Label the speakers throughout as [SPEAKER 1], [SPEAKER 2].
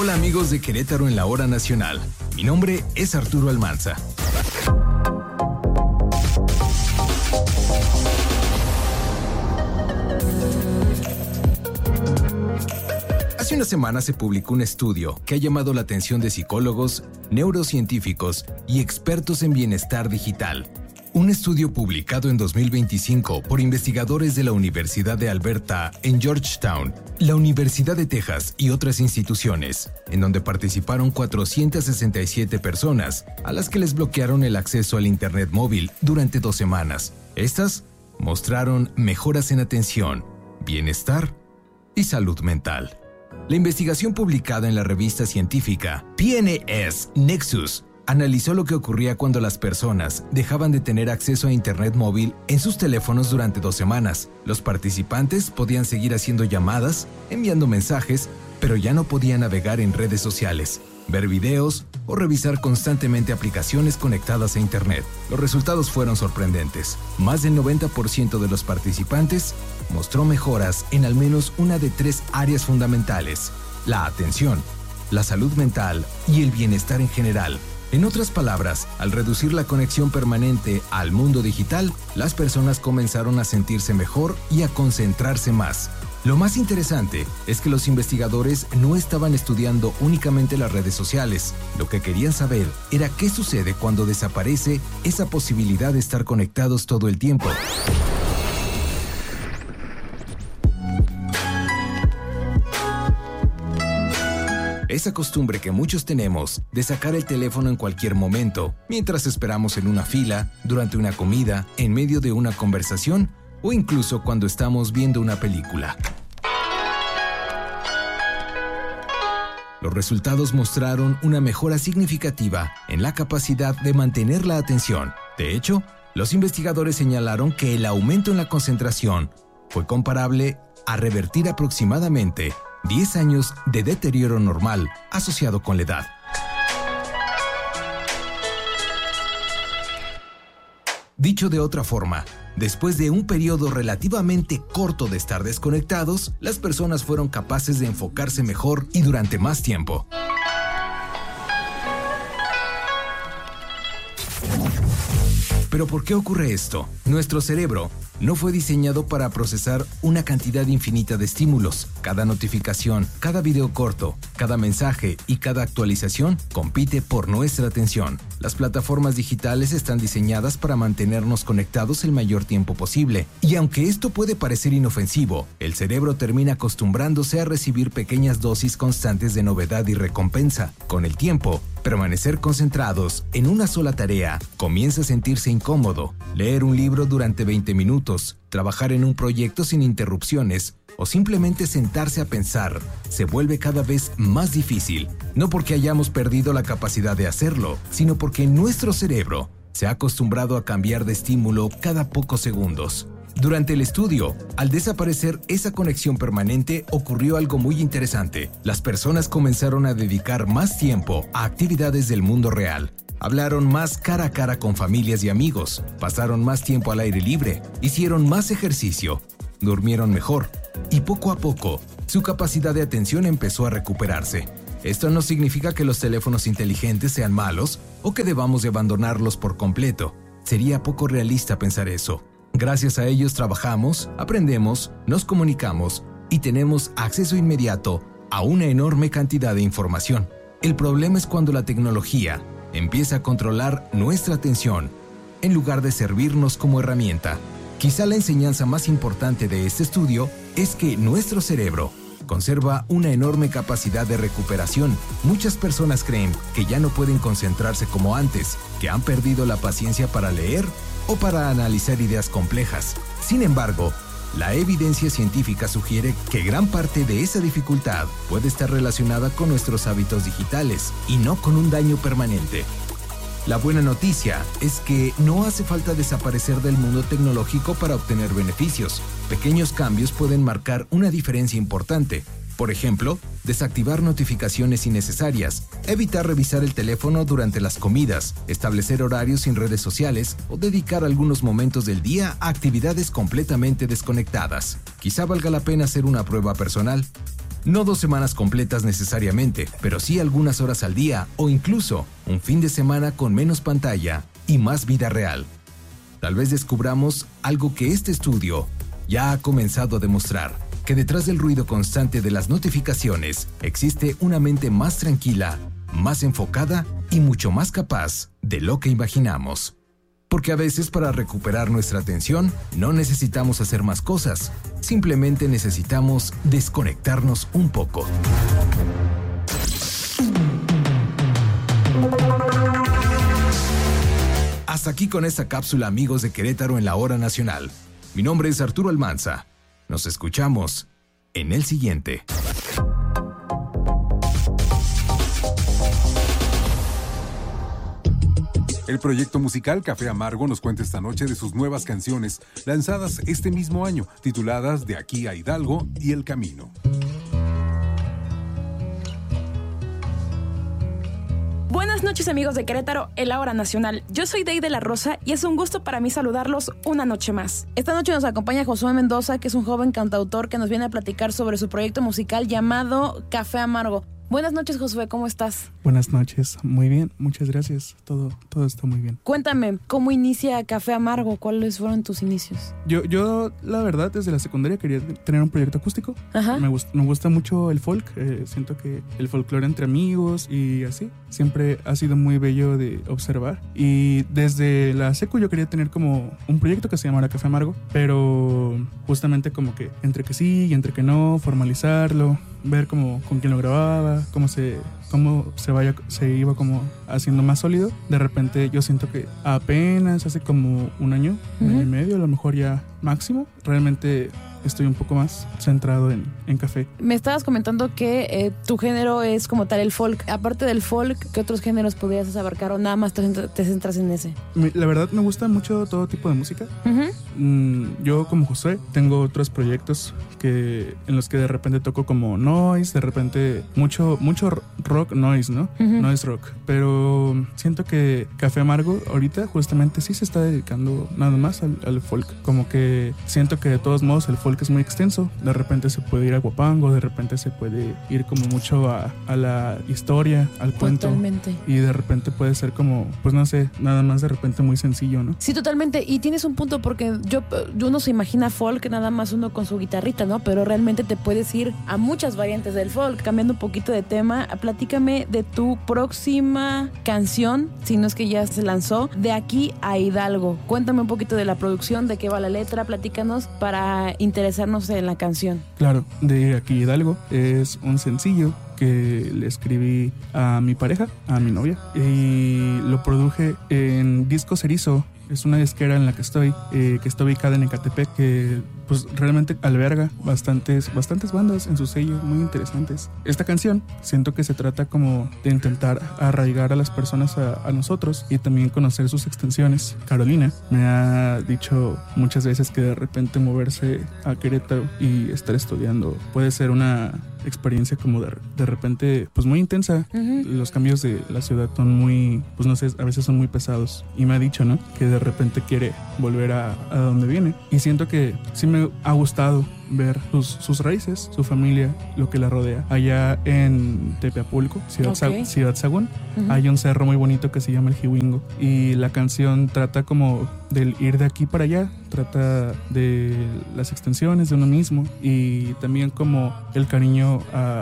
[SPEAKER 1] Hola amigos de Querétaro en la Hora Nacional. Mi nombre es Arturo Almanza. Hace una semana se publicó un estudio que ha llamado la atención de psicólogos, neurocientíficos y expertos en bienestar digital. Un estudio publicado en 2025 por investigadores de la Universidad de Alberta en Georgetown, la Universidad de Texas y otras instituciones, en donde participaron 467 personas, a las que les bloquearon el acceso al Internet móvil durante 2 semanas. Estas mostraron mejoras en atención, bienestar y salud mental. La investigación publicada en la revista científica PNAS Nexus analizó lo que ocurría cuando las personas dejaban de tener acceso a Internet móvil en sus teléfonos durante 2 semanas. Los participantes podían seguir haciendo llamadas, enviando mensajes, pero ya no podían navegar en redes sociales, ver videos o revisar constantemente aplicaciones conectadas a Internet. Los resultados fueron sorprendentes. Más del 90% de los participantes mostró mejoras en al menos una de 3 áreas fundamentales: la atención, la salud mental y el bienestar en general. En otras palabras, al reducir la conexión permanente al mundo digital, las personas comenzaron a sentirse mejor y a concentrarse más. Lo más interesante es que los investigadores no estaban estudiando únicamente las redes sociales. Lo que querían saber era qué sucede cuando desaparece esa posibilidad de estar conectados todo el tiempo. Esa costumbre que muchos tenemos de sacar el teléfono en cualquier momento, mientras esperamos en una fila, durante una comida, en medio de una conversación o incluso cuando estamos viendo una película. Los resultados mostraron una mejora significativa en la capacidad de mantener la atención. De hecho, los investigadores señalaron que el aumento en la concentración fue comparable a revertir aproximadamente 10 años de deterioro normal asociado con la edad. Dicho de otra forma, después de un periodo relativamente corto de estar desconectados, las personas fueron capaces de enfocarse mejor y durante más tiempo. ¿Pero por qué ocurre esto? Nuestro cerebro no fue diseñado para procesar una cantidad infinita de estímulos. Cada notificación, cada video corto, cada mensaje y cada actualización compite por nuestra atención. Las plataformas digitales están diseñadas para mantenernos conectados el mayor tiempo posible. Y aunque esto puede parecer inofensivo, el cerebro termina acostumbrándose a recibir pequeñas dosis constantes de novedad y recompensa. Con el tiempo, permanecer concentrados en una sola tarea comienza a sentirse incómodo. Leer un libro durante 20 minutos, trabajar en un proyecto sin interrupciones o simplemente sentarse a pensar se vuelve cada vez más difícil. No porque hayamos perdido la capacidad de hacerlo, sino porque nuestro cerebro se ha acostumbrado a cambiar de estímulo cada pocos segundos. Durante el estudio, al desaparecer esa conexión permanente, ocurrió algo muy interesante. Las personas comenzaron a dedicar más tiempo a actividades del mundo real. Hablaron más cara a cara con familias y amigos, pasaron más tiempo al aire libre, hicieron más ejercicio, durmieron mejor y poco a poco su capacidad de atención empezó a recuperarse. Esto no significa que los teléfonos inteligentes sean malos o que debamos de abandonarlos por completo. Sería poco realista pensar eso. Gracias a ellos trabajamos, aprendemos, nos comunicamos y tenemos acceso inmediato a una enorme cantidad de información. El problema es cuando la tecnología empieza a controlar nuestra atención en lugar de servirnos como herramienta. Quizá la enseñanza más importante de este estudio es que nuestro cerebro conserva una enorme capacidad de recuperación. Muchas personas creen que ya no pueden concentrarse como antes, que han perdido la paciencia para leer o para analizar ideas complejas. Sin embargo, la evidencia científica sugiere que gran parte de esa dificultad puede estar relacionada con nuestros hábitos digitales y no con un daño permanente. La buena noticia es que no hace falta desaparecer del mundo tecnológico para obtener beneficios. Pequeños cambios pueden marcar una diferencia importante. Por ejemplo, desactivar notificaciones innecesarias, evitar revisar el teléfono durante las comidas, establecer horarios sin redes sociales o dedicar algunos momentos del día a actividades completamente desconectadas. Quizá valga la pena hacer una prueba personal. No 2 semanas completas necesariamente, pero sí algunas horas al día o incluso un fin de semana con menos pantalla y más vida real. Tal vez descubramos algo que este estudio ya ha comenzado a demostrar, que detrás del ruido constante de las notificaciones existe una mente más tranquila, más enfocada y mucho más capaz de lo que imaginamos. Porque a veces para recuperar nuestra atención no necesitamos hacer más cosas, simplemente necesitamos desconectarnos un poco. Hasta aquí con esta cápsula, amigos de Querétaro en la Hora Nacional. Mi nombre es Arturo Almanza. Nos escuchamos en el siguiente.
[SPEAKER 2] El proyecto musical Café Amargo nos cuenta esta noche de sus nuevas canciones, lanzadas este mismo año, tituladas De aquí a Hidalgo y El Camino.
[SPEAKER 3] Buenas noches, amigos de Querétaro, en la Hora Nacional. Yo soy Dey de la Rosa y es un gusto para mí saludarlos una noche más. Esta noche nos acompaña Josué Mendoza, que es un joven cantautor que nos viene a platicar sobre su proyecto musical llamado Café Amargo. Buenas noches, Josué, ¿cómo estás?
[SPEAKER 4] Buenas noches, muy bien, muchas gracias, todo está muy bien.
[SPEAKER 3] Cuéntame, ¿cómo inicia Café Amargo? ¿Cuáles fueron tus inicios?
[SPEAKER 4] Yo la verdad, desde la secundaria quería tener un proyecto acústico.
[SPEAKER 3] Ajá.
[SPEAKER 4] Me gusta mucho el folk, siento que el folclore entre amigos y así, siempre ha sido muy bello de observar. Y desde la secu yo quería tener como un proyecto que se llamara Café Amargo, pero justamente como que entre que sí y entre que no, formalizarlo, ver como con quién lo grababa, cómo se iba como haciendo más sólido. De repente yo siento que apenas hace como un año, año y medio, a lo mejor ya máximo, realmente estoy un poco más centrado en café.
[SPEAKER 3] Me estabas comentando que tu género es como tal el folk. Aparte del folk, ¿qué otros géneros podrías abarcar o nada más te centras en ese?
[SPEAKER 4] La verdad me gusta mucho todo tipo de música. Yo como José tengo otros proyectos en los que de repente toco como noise, de repente mucho rock noise, ¿no? Noise rock. Pero siento que Café Amargo ahorita justamente sí se está dedicando nada más al folk. Como que siento que de todos modos el folk es muy extenso. De repente se puede ir a guapango, de repente se puede ir como mucho a la historia, al cuento.
[SPEAKER 3] Totalmente.
[SPEAKER 4] Y de repente puede ser como, pues no sé, nada más de repente muy sencillo, ¿no?
[SPEAKER 3] Sí, totalmente. Y tienes un punto porque uno se imagina folk nada más uno con su guitarrita, ¿no? Pero realmente te puedes ir a muchas variantes del folk. Cambiando un poquito de tema, platícame de tu próxima canción, si no es que ya se lanzó, De aquí a Hidalgo. Cuéntame un poquito de la producción, de qué va la letra, platícanos para interesarnos en la canción.
[SPEAKER 4] Claro, De aquí a Hidalgo es un sencillo que le escribí a mi pareja, a mi novia, y lo produje en Discos Erizo. Es una disquera en la que está ubicada en Ecatepec, que pues realmente alberga bastantes bandas en su sello, muy interesantes. Esta canción siento que se trata como de intentar arraigar a las personas a nosotros y también conocer sus extensiones. Carolina me ha dicho muchas veces que de repente moverse a Querétaro y estar estudiando puede ser una experiencia como de repente pues muy intensa. Los cambios de la ciudad son muy, pues no sé, a veces son muy pesados, y me ha dicho, ¿no?, que de repente quiere volver a donde viene, y siento que sí me ha gustado ver sus raíces, su familia, lo que la rodea. Allá en Tepeapulco, Ciudad Sagún, hay un cerro muy bonito que se llama el Jihuingo, y la canción trata como del ir de aquí para allá, trata de las extensiones de uno mismo y también como el cariño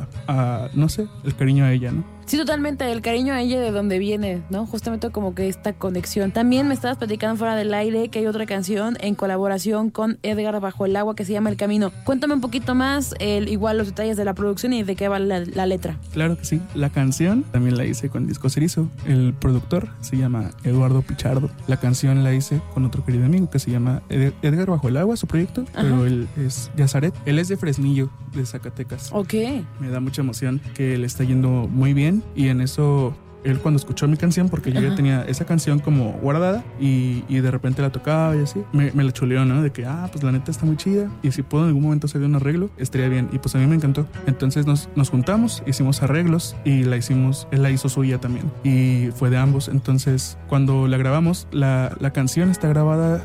[SPEAKER 4] no sé, el cariño a ella, ¿no?
[SPEAKER 3] Sí, totalmente, el cariño a ella de donde viene, ¿no? Justamente como que esta conexión. También me estabas platicando fuera del aire que hay otra canción en colaboración con Edgar Bajo el Agua que se llama El Camino. Cuéntame un poquito más, igual los detalles de la producción y de qué va la letra.
[SPEAKER 4] Claro que sí, la canción también la hice con Discos Erizo. El productor se llama Eduardo Pichardo. La canción la hice con otro querido amigo que se llama Edgar Bajo el Agua, su proyecto. Ajá. Pero él es Yazaret. Él es de Fresnillo, de Zacatecas.
[SPEAKER 3] Ok.
[SPEAKER 4] Me da mucha emoción que le está yendo muy bien, y en eso él cuando escuchó mi canción, porque yo ya tenía esa canción como guardada y de repente la tocaba y así, me la chuleó, ¿no? De que, pues la neta está muy chida y si puedo en algún momento hacer un arreglo, estaría bien. Y pues a mí me encantó. Entonces nos juntamos, hicimos arreglos y él la hizo suya también. Y fue de ambos. Entonces, cuando la grabamos, la canción está grabada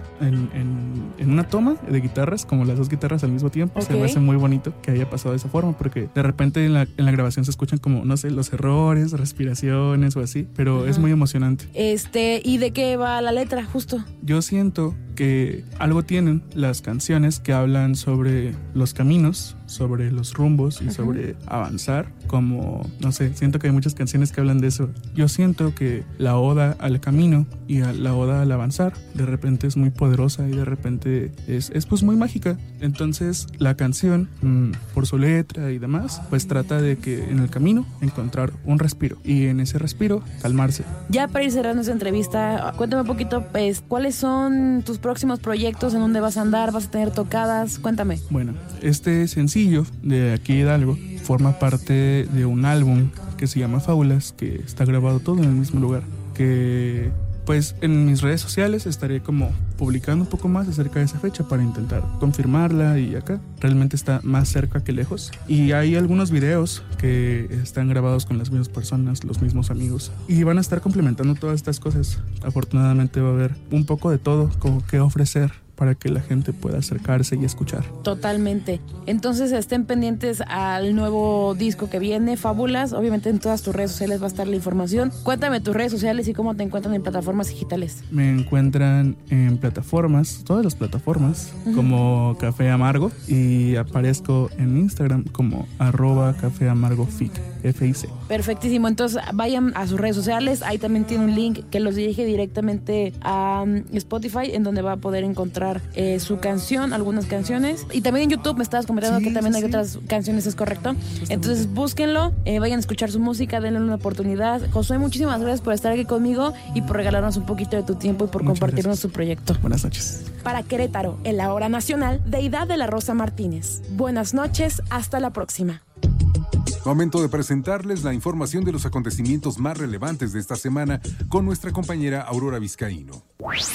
[SPEAKER 4] en una toma de guitarras, como las dos guitarras al mismo tiempo. Se me hace muy bonito que haya pasado de esa forma, porque de repente en la grabación se escuchan como, no sé, los errores, respiraciones o así, pero es muy emocionante.
[SPEAKER 3] ¿Y de qué va la letra, justo?
[SPEAKER 4] Yo siento que algo tienen las canciones que hablan sobre los caminos, sobre los rumbos y sobre avanzar, como, no sé, siento que hay muchas canciones que hablan de eso. Yo siento que la oda al camino y la oda al avanzar de repente es muy poderosa y de repente es pues muy mágica. Entonces la canción, por su letra y demás, pues trata de que en el camino encontrar un respiro y en ese respiro calmarse.
[SPEAKER 3] Ya para ir cerrando esta entrevista, cuéntame un poquito, pues, ¿cuáles son tus próximos proyectos? ¿En dónde vas a andar? ¿Vas a tener tocadas? Cuéntame.
[SPEAKER 4] Bueno, este sencillo de Aquí Hidalgo forma parte de un álbum que se llama Fábulas, que está grabado todo en el mismo lugar, que pues en mis redes sociales estaré como publicando un poco más acerca de esa fecha para intentar confirmarla, y acá realmente está más cerca que lejos. Y hay algunos videos que están grabados con las mismas personas, los mismos amigos, y van a estar complementando todas estas cosas. Afortunadamente va a haber un poco de todo como que ofrecer para que la gente pueda acercarse y escuchar.
[SPEAKER 3] Totalmente. Entonces estén pendientes al nuevo disco que viene, Fábulas. Obviamente en todas tus redes sociales va a estar la información. Cuéntame tus redes sociales y cómo te encuentran en plataformas digitales.
[SPEAKER 4] Me encuentran en plataformas, todas las plataformas, como Café Amargo, y aparezco en Instagram como @cafeamargofic, FIC.
[SPEAKER 3] Perfectísimo. Entonces vayan a sus redes sociales. Ahí también tiene un link que los dirige directamente a Spotify, en donde va a poder encontrar su canción, algunas canciones. Y también en YouTube me estabas comentando que también hay otras canciones, ¿es correcto? Entonces búsquenlo, vayan a escuchar su música, denle una oportunidad. Josué, muchísimas gracias por estar aquí conmigo y por regalarnos un poquito de tu tiempo y por compartirnos tu proyecto.
[SPEAKER 4] Buenas noches.
[SPEAKER 3] Para Querétaro, en la hora nacional, Deidad de la Rosa Martínez. Buenas noches, hasta la próxima.
[SPEAKER 2] Momento de presentarles la información de los acontecimientos más relevantes de esta semana con nuestra compañera Aurora Vizcaíno.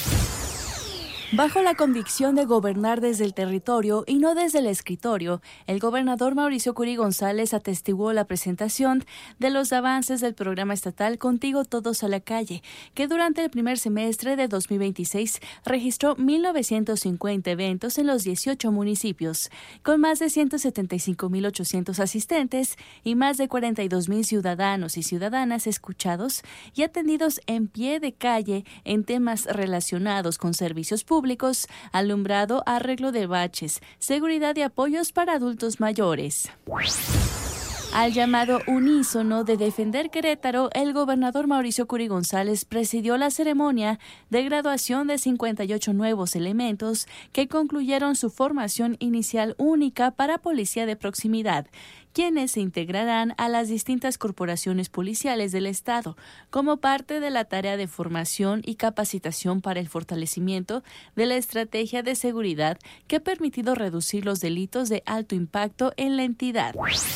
[SPEAKER 5] Bajo la convicción de gobernar desde el territorio y no desde el escritorio, el gobernador Mauricio Curi González atestiguó la presentación de los avances del programa estatal Contigo Todos a la Calle, que durante el primer semestre de 2026 registró 1,950 eventos en los 18 municipios, con más de 175,800 asistentes y más de 42,000 ciudadanos y ciudadanas escuchados y atendidos en pie de calle en temas relacionados con servicios públicos, alumbrado, arreglo de baches, seguridad y apoyos para adultos mayores. Al llamado unísono de defender Querétaro, el gobernador Mauricio Curi González presidió la ceremonia de graduación de 58 nuevos elementos que concluyeron su formación inicial única para policía de proximidad, quienes se integrarán a las distintas corporaciones policiales del Estado como parte de la tarea de formación y capacitación para el fortalecimiento de la estrategia de seguridad que ha permitido reducir los delitos de alto impacto en la entidad.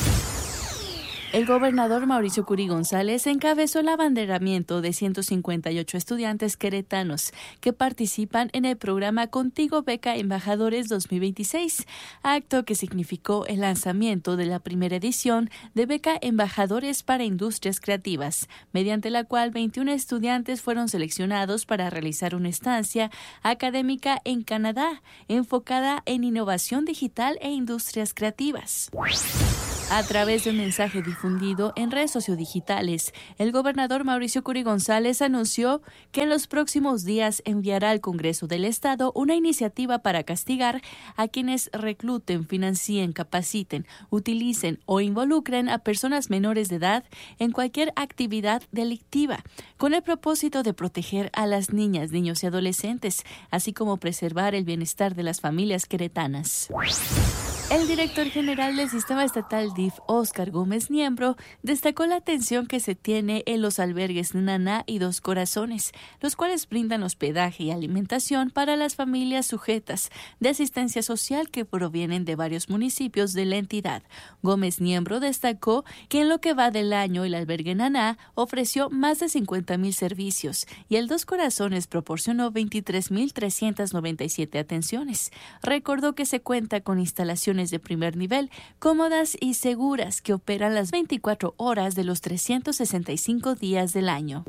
[SPEAKER 5] El gobernador Mauricio Curi González encabezó el abanderamiento de 158 estudiantes queretanos que participan en el programa Contigo Beca Embajadores 2026, acto que significó el lanzamiento de la primera edición de Beca Embajadores para Industrias Creativas, mediante la cual 21 estudiantes fueron seleccionados para realizar una estancia académica en Canadá, enfocada en innovación digital e industrias creativas. A través de un mensaje difundido en redes sociodigitales, el gobernador Mauricio Curi González anunció que en los próximos días enviará al Congreso del Estado una iniciativa para castigar a quienes recluten, financien, capaciten, utilicen o involucren a personas menores de edad en cualquier actividad delictiva, con el propósito de proteger a las niñas, niños y adolescentes, así como preservar el bienestar de las familias queretanas. El director general del Sistema Estatal DIF, Óscar Gómez Niembro, destacó la atención que se tiene en los albergues Naná y Dos Corazones, los cuales brindan hospedaje y alimentación para las familias sujetas de asistencia social que provienen de varios municipios de la entidad. Gómez Niembro destacó que en lo que va del año el albergue Naná ofreció más de 50,000 servicios y el Dos Corazones proporcionó 23,397 atenciones. Recordó que se cuenta con instalaciones de primer nivel, cómodas y seguras que operan las 24 horas de los 365 días del año.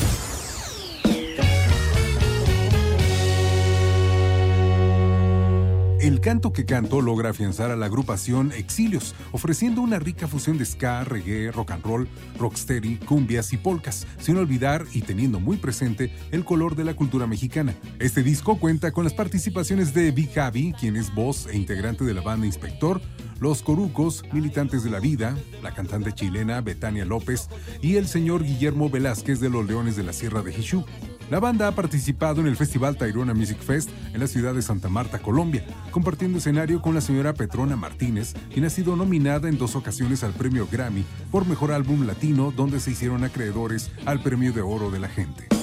[SPEAKER 2] El Canto que Canto logra afianzar a la agrupación Exilios, ofreciendo una rica fusión de ska, reggae, rock and roll, rocksteady, cumbias y polcas, sin olvidar y teniendo muy presente el color de la cultura mexicana. Este disco cuenta con las participaciones de Big Javi, quien es voz e integrante de la banda Inspector, Los Corucos, Militantes de la Vida, la cantante chilena Betania López y el señor Guillermo Velázquez de los Leones de la Sierra de Jixú. La banda ha participado en el Festival Tayrona Music Fest en la ciudad de Santa Marta, Colombia, compartiendo escenario con la señora Petrona Martínez, quien ha sido nominada en 2 ocasiones al premio Grammy por Mejor Álbum Latino, donde se hicieron acreedores al Premio de Oro de la Gente.